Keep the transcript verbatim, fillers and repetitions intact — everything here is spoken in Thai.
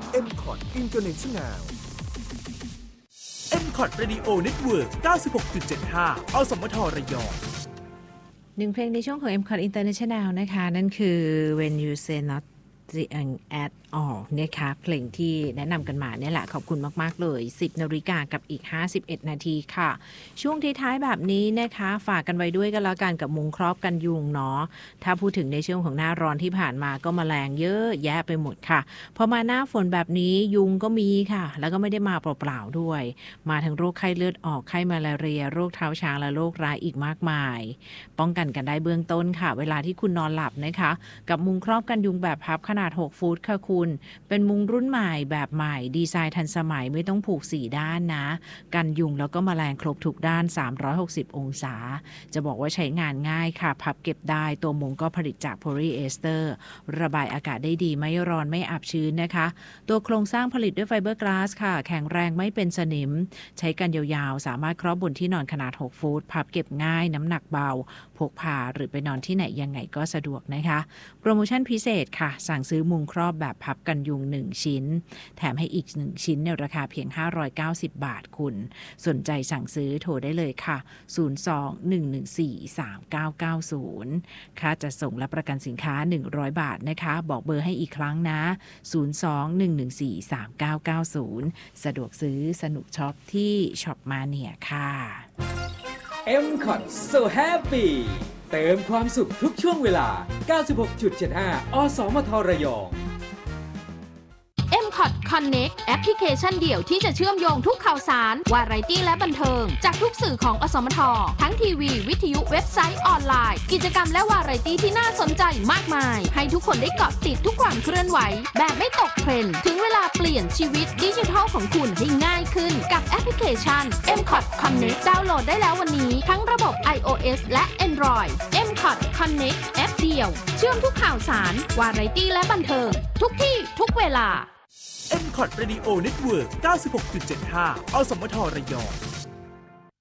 เอ็ม คอท International เอ็ม คอท Radio Network เก้าสิบหกจุดเจ็ดห้า อสมทระยองหนึ่งเพลงในช่วงของ เอ็ม คอท International นะคะนั่นคือ When You Say Not at all นะคะเพลงที่แนะนำกันมาเนี่ยแหละขอบคุณมากๆเลย สิบนาฬิกากับอีกห้าสิบเอ็ดนาทีค่ะช่วงท้ายๆแบบนี้นะคะฝากกันไว้ด้วยกันแล้วกันกับมุงครอบกันยุงเนาะถ้าพูดถึงในช่วงของหน้าร้อนที่ผ่านมาก็แมลงเยอะแยะไปหมดค่ะพอมาหน้าฝนแบบนี้ยุงก็มีค่ะแล้วก็ไม่ได้มาเปล่าๆด้วยมาทั้งโรคไข้เลือดออกไข้มาลาเรียโรคเท้าช้างและโรคร้ายอีกมากมายป้องกันกันได้เบื้องต้นค่ะเวลาที่คุณนอนหลับนะคะกับมุงครอบกันยุงแบบพับขนาดหกฟุตค่ะคุณเป็นมุงรุ่นใหม่แบบใหม่ดีไซน์ทันสมัยไม่ต้องผูกสี่ด้านนะกันยุงแล้วก็แมลงครบทุกด้านสามร้อยหกสิบองศาจะบอกว่าใช้งานง่ายค่ะพับเก็บได้ตัวมุงก็ผลิตจากโพลีเอสเตอร์ระบายอากาศได้ดีไม่ร้อนไม่อับชื้นนะคะตัวโครงสร้างผลิตด้วยไฟเบอร์กลาสค่ะแข็งแรงไม่เป็นสนิมใช้กันยาวๆสามารถครอบบนที่นอนขนาดหกฟุตพับเก็บง่ายน้ำหนักเบาพกพาหรือไปนอนที่ไหนยังไงก็สะดวกนะคะโปรโมชั่นพิเศษค่ะสั่งซื้อมุงครอบแบบพับกันยุงหนึ่งชิ้นแถมให้อีกหนึ่งชิ้นในราคาเพียงห้าร้อยเก้าสิบบาทคุณสนใจสั่งซื้อโทรได้เลยค่ะศูนย์ สอง หนึ่ง หนึ่ง สี่ สาม เก้า เก้า ศูนย์ค่าจัดส่งและประกันสินค้าหนึ่งร้อยบาทนะคะบอกเบอร์ให้อีกครั้งนะศูนย์ สอง หนึ่ง หนึ่ง สี่ สาม เก้า เก้า ศูนย์สะดวกซื้อสนุกช็อปที่ช็อปมาเนียค่ะเอ็ม คอท So Happy เติมความสุขทุกช่วงเวลา เก้าสิบหกจุดเจ็ดห้า อสมทระยองเอ็ม คอท Connect แอปพลิเคชันเดี่ยวที่จะเชื่อมโยงทุกข่าวสารวาไรตี้และบันเทิงจากทุกสื่อของอสมททั้งทีวีวิทยุเว็บไซต์ออนไลน์กิจกรรมและวาไรตี้ที่น่าสนใจมากมายให้ทุกคนได้เกาะติดทุกความเคลื่อนไหวแบบไม่ตกเทรนด์ถึงเวลาเปลี่ยนชีวิตดิจิทัลของคุณให้ง่ายขึ้นกับแอปพลิเคชัน เอ็ม คอท Connect ดาวน์โหลดได้แล้ววันนี้ทั้งระบบ iOS และ Android เอ็ม คอท Connect แอปเดียวเชื่อมทุกข่าวสารวาไรตี้และบันเทิงทุกที่ทุกเวลาเอ็ม คอท Radio Network เก้าสิบหกจุดเจ็ดห้า อสมทระยอง